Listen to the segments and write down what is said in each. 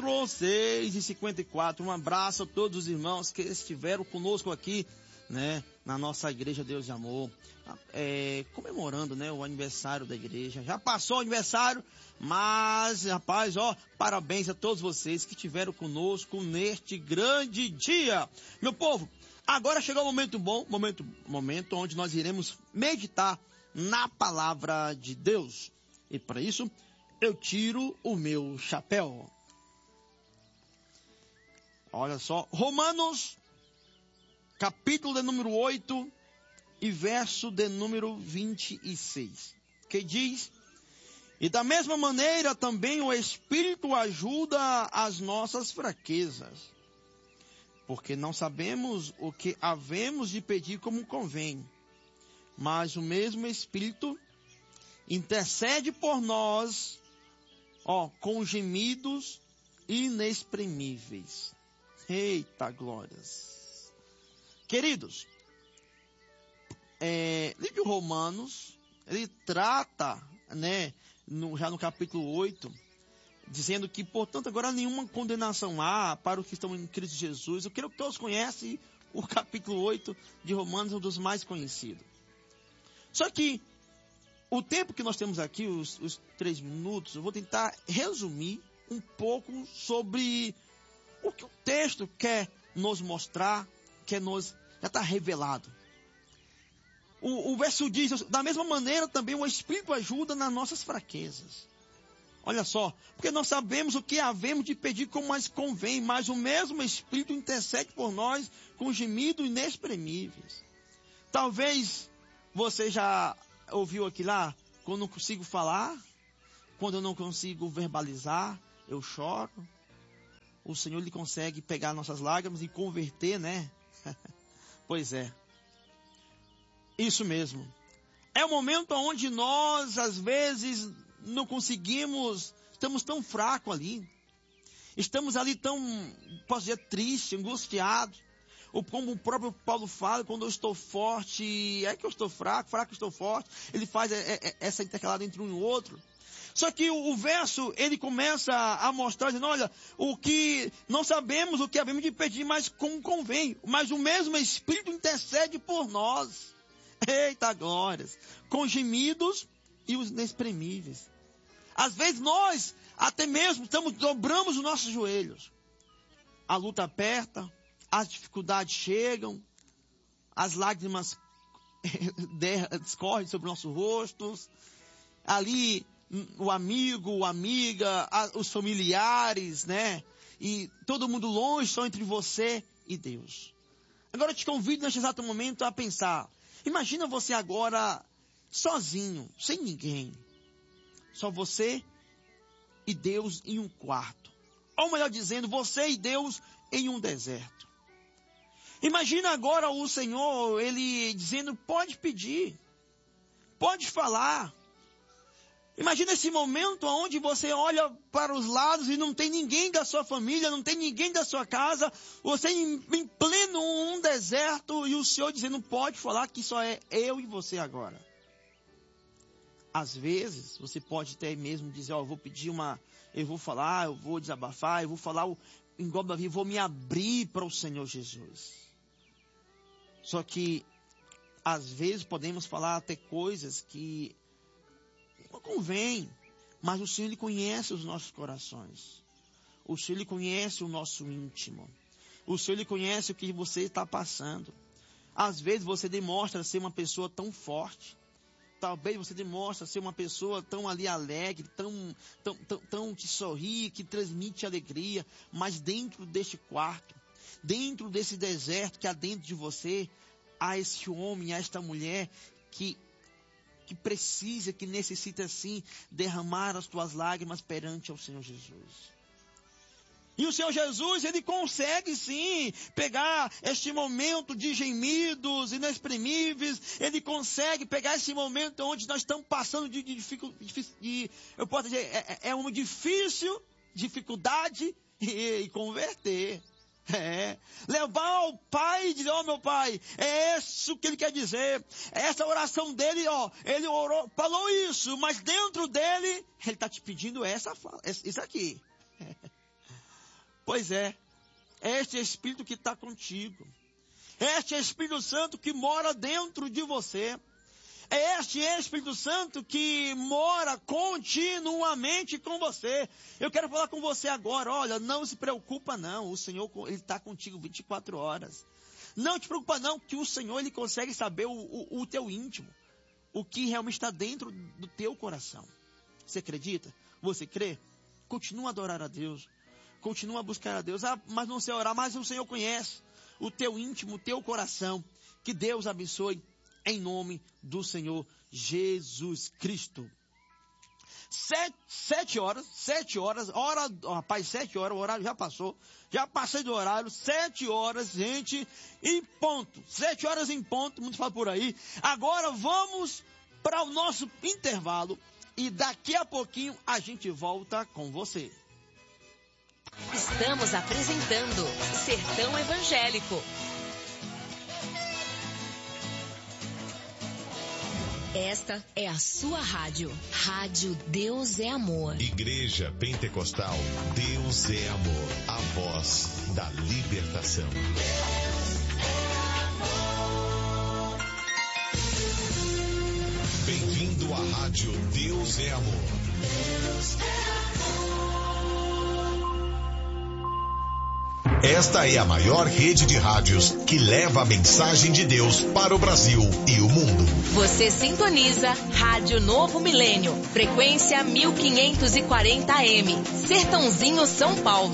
54, 6h54. Um abraço a todos os irmãos que estiveram conosco aqui, né, na nossa igreja Deus de Amor, comemorando, né, o aniversário da igreja. Já passou o aniversário, mas, rapaz, parabéns a todos vocês que estiveram conosco neste grande dia. Meu povo, agora chegou o momento bom, momento onde nós iremos meditar na palavra de Deus. E para isso, eu tiro o meu chapéu. Olha só, Romanos, capítulo de número 8 e verso de número 26, que diz: e da mesma maneira também o Espírito ajuda as nossas fraquezas, porque não sabemos o que havemos de pedir como convém, mas o mesmo Espírito intercede por nós, com gemidos inexprimíveis. Eita glórias! Queridos, livro de Romanos, ele trata, né, já no capítulo 8, dizendo que, portanto, agora nenhuma condenação há para os que estão em Cristo Jesus. Eu creio que todos conhecem o capítulo 8 de Romanos, um dos mais conhecidos. Só que o tempo que nós temos aqui, os 3 minutos, eu vou tentar resumir um pouco sobre o que o texto quer nos mostrar, já está revelado. O verso diz: da mesma maneira também o Espírito ajuda nas nossas fraquezas. Olha só, porque nós sabemos o que havemos de pedir como mais convém, mas o mesmo Espírito intercede por nós com gemidos inexprimíveis. Talvez você já ouviu aqui lá, quando eu não consigo falar, quando eu não consigo verbalizar, eu choro. O Senhor, Ele consegue pegar nossas lágrimas e converter, né? Pois é. Isso mesmo. É o momento onde nós, às vezes, não conseguimos, estamos tão fracos ali. Estamos ali tão, posso dizer, triste, angustiado. Ou como o próprio Paulo fala, quando eu estou forte, é que eu estou fraco, fraco estou forte. Ele faz essa intercalada entre um e o outro. Só que o verso, ele começa a mostrar, dizendo: olha, o que não sabemos o que havemos de pedir, mas como convém. Mas o mesmo Espírito intercede por nós. Eita glórias! Com gemidos e os inexprimíveis. Às vezes nós, até mesmo, dobramos os nossos joelhos. A luta aperta, as dificuldades chegam, as lágrimas escorrem sobre nossos rostos. Ali, o amigo, a amiga, os familiares, né? E todo mundo longe, só entre você e Deus. Agora eu te convido neste exato momento a pensar. Imagina você agora sozinho, sem ninguém. Só você e Deus em um quarto. Ou melhor dizendo, você e Deus em um deserto. Imagina agora o Senhor, Ele dizendo: pode pedir, pode falar. Imagina esse momento onde você olha para os lados e não tem ninguém da sua família, não tem ninguém da sua casa, você em pleno um deserto e o Senhor dizendo: pode falar, que só é eu e você agora. Às vezes, você pode até mesmo dizer: eu vou pedir eu vou falar, eu vou desabafar, eu vou falar igual Davi, eu vou me abrir para o Senhor Jesus. Só que, às vezes, podemos falar até coisas que não convém, mas o Senhor, Ele conhece os nossos corações. O Senhor, Ele conhece o nosso íntimo. O Senhor, Ele conhece o que você está passando. Às vezes você demonstra ser uma pessoa tão forte. Talvez você demonstra ser uma pessoa tão ali alegre, tão que sorri, que transmite alegria. Mas dentro deste quarto, dentro desse deserto que há dentro de você, há esse homem, há esta mulher que precisa, que necessita sim derramar as tuas lágrimas perante ao Senhor Jesus. E o Senhor Jesus, Ele consegue sim pegar este momento de gemidos inexprimíveis. Ele consegue pegar esse momento onde nós estamos passando eu posso dizer, uma dificuldade e converter. Levar ao Pai e dizer: meu Pai, é isso que Ele quer dizer. Essa oração dele, Ele orou, falou isso, mas dentro dele, Ele está te pedindo isso aqui. Pois é, este Espírito que está contigo. Este Espírito Santo que mora dentro de você. É este Espírito Santo que mora continuamente com você. Eu quero falar com você agora. Olha, não se preocupa não. O Senhor, Ele está contigo 24 horas. Não te preocupa não, que o Senhor, Ele consegue saber o teu íntimo. O que realmente está dentro do teu coração. Você acredita? Você crê? Continua a adorar a Deus. Continua a buscar a Deus. Ah, mas não sei orar, mas o Senhor conhece o teu íntimo, o teu coração. Que Deus abençoe. Em nome do Senhor Jesus Cristo. 7 horas, rapaz, 7 horas, o horário já passou, já passei do horário, 7 horas, gente, em ponto, 7 horas em ponto, muitos falam por aí. Agora vamos para o nosso intervalo e daqui a pouquinho a gente volta com você. Estamos apresentando Sertão Evangélico. Esta é a sua rádio. Rádio Deus é Amor. Igreja Pentecostal Deus é Amor. A voz da libertação. Bem-vindo à Rádio Deus é Amor. Deus é amor. Esta é a maior rede de rádios que leva a mensagem de Deus para o Brasil e o mundo. Você sintoniza Rádio Novo Milênio, frequência 1540 AM, Sertãozinho, São Paulo,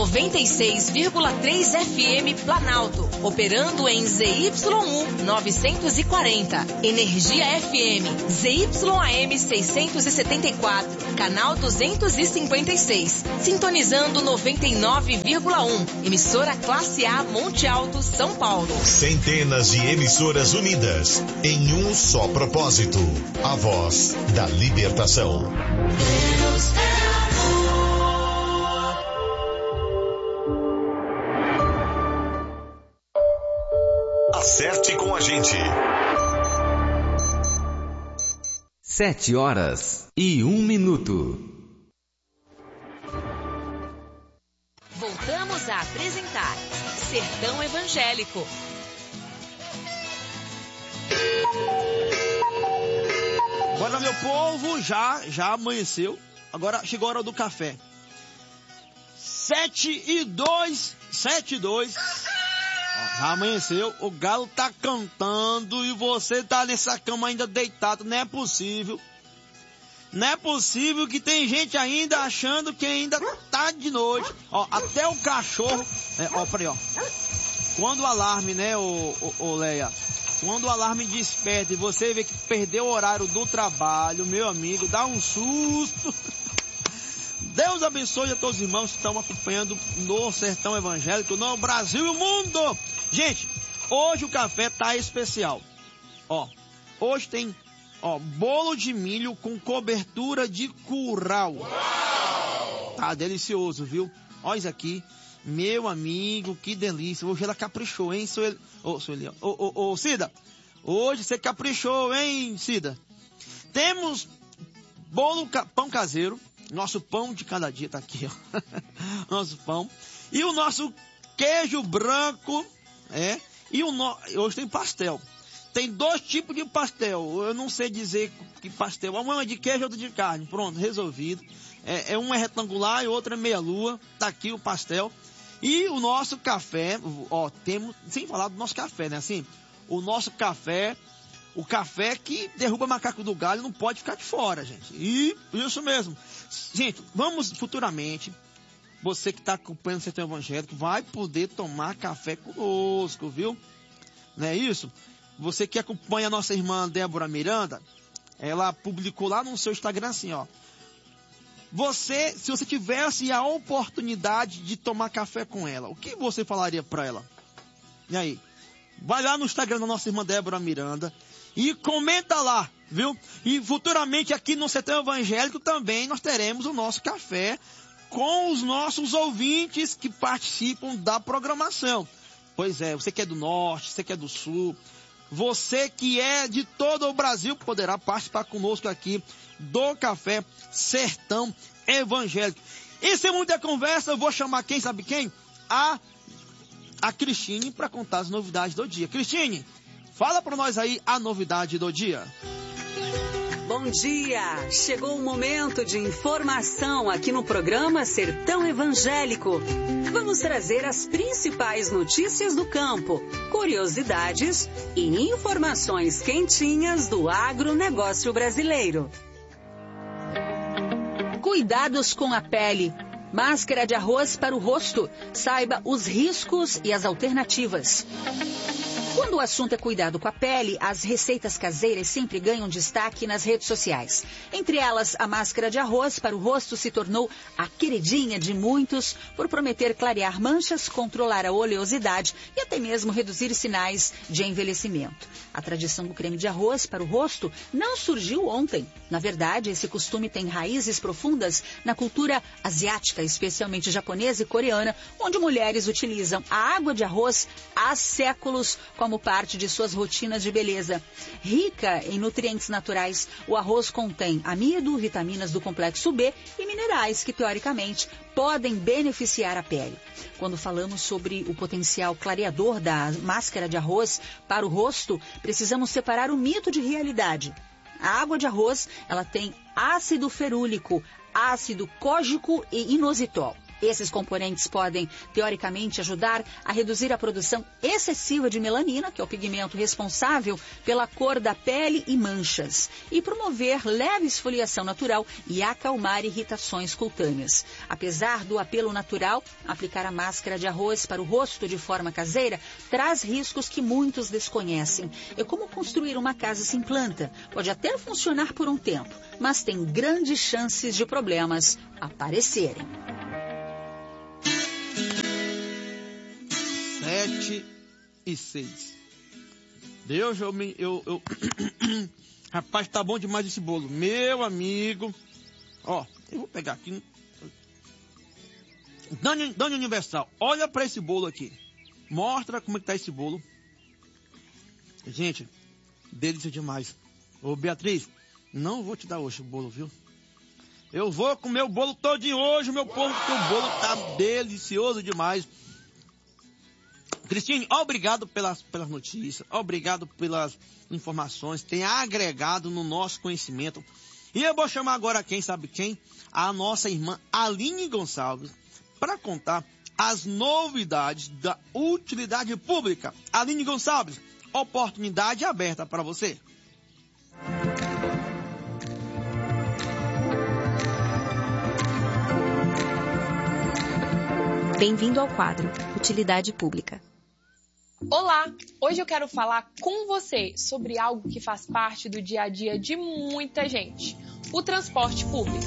96,3 FM Planalto, operando em ZYU 940, Energia FM, ZYAM 674, canal 256, sintonizando 99,1, emissora Classe A Monte Alto, São Paulo. Centenas de emissoras unidas em um só propósito, a voz da libertação. Deus é amor. Acerte com a gente. 7 horas e 1 minuto. Voltamos a apresentar Sertão Evangélico. Bora, meu povo, já amanheceu. Agora chegou a hora do café. 7:02. Já amanheceu, o galo tá cantando e você tá nessa cama ainda deitado. Não é possível. Não é possível que tem gente ainda achando que ainda tá de noite. Ó, até o cachorro... peraí, ó. Quando o alarme, né, ô Leia? Quando o alarme desperta e você vê que perdeu o horário do trabalho, meu amigo, dá um susto. Deus abençoe a todos os irmãos que estão acompanhando no Sertão Evangélico, no Brasil e o mundo. Gente, hoje o café tá especial. Ó, hoje tem... bolo de milho com cobertura de curral. Uau! Tá delicioso, viu? Olha isso aqui. Meu amigo, que delícia. Hoje ela caprichou, hein, Cida? Hoje você caprichou, hein, Cida? Temos pão caseiro. Nosso pão de cada dia tá aqui, ó. Nosso pão. E o nosso queijo branco, E hoje tem pastel. Tem 2 tipos de pastel. Eu não sei dizer que pastel. Um é de queijo, outro de carne. Pronto, resolvido. Um é retangular e outro é meia-lua. Tá aqui o pastel. E o nosso café, temos, sem falar do nosso café, né? Assim, o nosso café, o café que derruba macaco do galho não pode ficar de fora, gente. E isso mesmo. Gente, vamos futuramente, você que está acompanhando o Sertão Evangélico, vai poder tomar café conosco, viu? Não é isso? Você que acompanha a nossa irmã Débora Miranda, ela publicou lá no seu Instagram assim, ó. Se você tivesse a oportunidade de tomar café com ela, o que você falaria para ela? E aí? Vai lá no Instagram da nossa irmã Débora Miranda e comenta lá, viu? E futuramente aqui no Sertão Evangélico também nós teremos o nosso café com os nossos ouvintes que participam da programação. Pois é, você que é do norte, você que é do sul, você que é de todo o Brasil poderá participar conosco aqui do Café Sertão Evangélico. E sem muita conversa, eu vou chamar quem sabe quem? A Cristine para contar as novidades do dia. Cristine, fala para nós aí a novidade do dia. Bom dia! Chegou o momento de informação aqui no programa Sertão Evangélico. Vamos trazer as principais notícias do campo, curiosidades e informações quentinhas do agronegócio brasileiro. Cuidados com a pele. Máscara de arroz para o rosto. Saiba os riscos e as alternativas. Quando o assunto é cuidado com a pele, as receitas caseiras sempre ganham destaque nas redes sociais. Entre elas, a máscara de arroz para o rosto se tornou a queridinha de muitos por prometer clarear manchas, controlar a oleosidade e até mesmo reduzir sinais de envelhecimento. A tradição do creme de arroz para o rosto não surgiu ontem. Na verdade, esse costume tem raízes profundas na cultura asiática, especialmente japonesa e coreana, onde mulheres utilizam a água de arroz há séculos como parte de suas rotinas de beleza. Rica em nutrientes naturais, o arroz contém amido, vitaminas do complexo B e minerais que, teoricamente, podem beneficiar a pele. Quando falamos sobre o potencial clareador da máscara de arroz para o rosto, precisamos separar o mito de realidade. A água de arroz, ela tem ácido ferúlico, ácido cógico e inositol. Esses componentes podem, teoricamente, ajudar a reduzir a produção excessiva de melanina, que é o pigmento responsável pela cor da pele e manchas, e promover leve esfoliação natural e acalmar irritações cutâneas. Apesar do apelo natural, aplicar a máscara de arroz para o rosto de forma caseira traz riscos que muitos desconhecem. É como construir uma casa sem planta. Pode até funcionar por um tempo, mas tem grandes chances de problemas aparecerem. 7:06. Deus, rapaz, tá bom demais esse bolo. Meu amigo. Ó, eu vou pegar aqui. Dani Universal, olha pra esse bolo aqui. Mostra como é que tá esse bolo. Gente, delícia demais. Ô, Beatriz, não vou te dar hoje o bolo, viu? Eu vou comer o bolo todinho hoje, meu povo, porque o bolo tá delicioso demais. Cristine, obrigado pelas notícias, obrigado pelas informações, tem agregado no nosso conhecimento. E eu vou chamar agora quem sabe quem? A nossa irmã Aline Gonçalves, para contar as novidades da utilidade pública. Aline Gonçalves, oportunidade aberta para você. Bem-vindo ao quadro Utilidade Pública. Olá! Hoje eu quero falar com você sobre algo que faz parte do dia a dia de muita gente: o transporte público.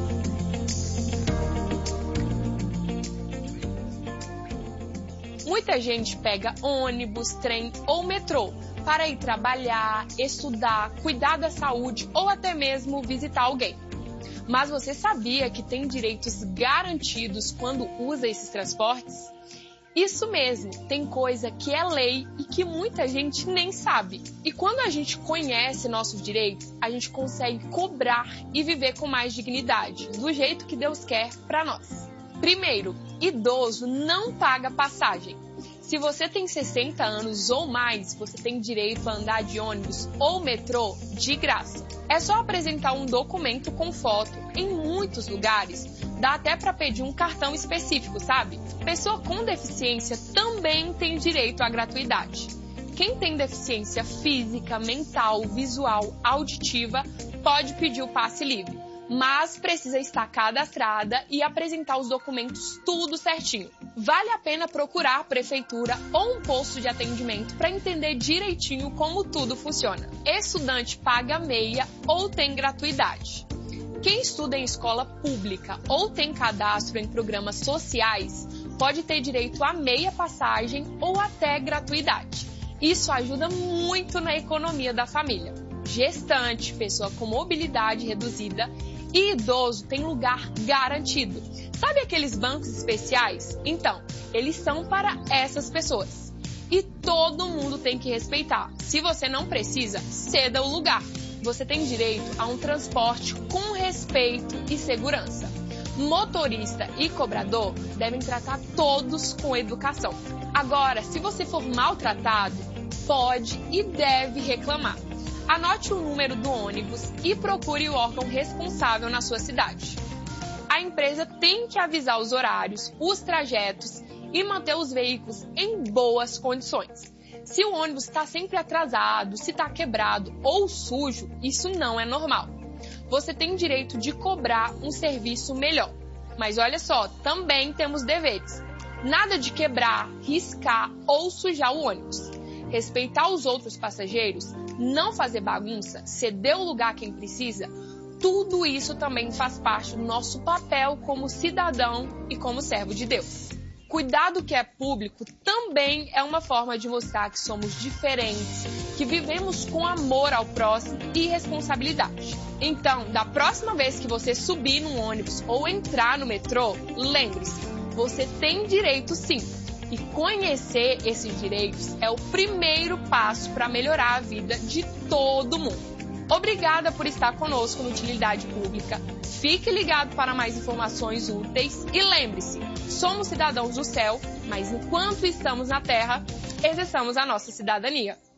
Muita gente pega ônibus, trem ou metrô para ir trabalhar, estudar, cuidar da saúde ou até mesmo visitar alguém. Mas você sabia que tem direitos garantidos quando usa esses transportes? Isso mesmo, tem coisa que é lei e que muita gente nem sabe. E quando a gente conhece nossos direitos, a gente consegue cobrar e viver com mais dignidade, do jeito que Deus quer para nós. Primeiro, idoso não paga passagem. Se você tem 60 anos ou mais, você tem direito a andar de ônibus ou metrô de graça. É só apresentar um documento com foto. Em muitos lugares, dá até para pedir um cartão específico, sabe? Pessoa com deficiência também tem direito à gratuidade. Quem tem deficiência física, mental, visual, auditiva, pode pedir o passe livre, mas precisa estar cadastrada e apresentar os documentos tudo certinho. Vale a pena procurar a prefeitura ou um posto de atendimento para entender direitinho como tudo funciona. Estudante paga meia ou tem gratuidade. Quem estuda em escola pública ou tem cadastro em programas sociais pode ter direito a meia passagem ou até gratuidade. Isso ajuda muito na economia da família. Gestante, pessoa com mobilidade reduzida e idoso tem lugar garantido. Sabe aqueles bancos especiais? Então, eles são para essas pessoas. E todo mundo tem que respeitar. Se você não precisa, ceda o lugar. Você tem direito a um transporte com respeito e segurança. Motorista e cobrador devem tratar todos com educação. Agora, se você for maltratado, pode e deve reclamar. Anote o número do ônibus e procure o órgão responsável na sua cidade. A empresa tem que avisar os horários, os trajetos e manter os veículos em boas condições. Se o ônibus está sempre atrasado, se está quebrado ou sujo, isso não é normal. Você tem direito de cobrar um serviço melhor. Mas olha só, também temos deveres. Nada de quebrar, riscar ou sujar o ônibus. Respeitar os outros passageiros, não fazer bagunça, ceder o lugar a quem precisa, tudo isso também faz parte do nosso papel como cidadão e como servo de Deus. Cuidar do que é público também é uma forma de mostrar que somos diferentes, que vivemos com amor ao próximo e responsabilidade. Então, da próxima vez que você subir num ônibus ou entrar no metrô, lembre-se, você tem direito sim. E conhecer esses direitos é o primeiro passo para melhorar a vida de todo mundo. Obrigada por estar conosco no Utilidade Pública. Fique ligado para mais informações úteis e lembre-se, somos cidadãos do céu, mas enquanto estamos na terra, exerçamos a nossa cidadania.